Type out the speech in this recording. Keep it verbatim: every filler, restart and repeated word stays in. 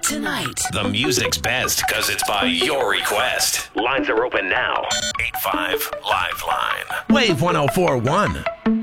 tonight. The music's best because it's by your request. Lines are open now. eight five Live Line. Wave one oh four one.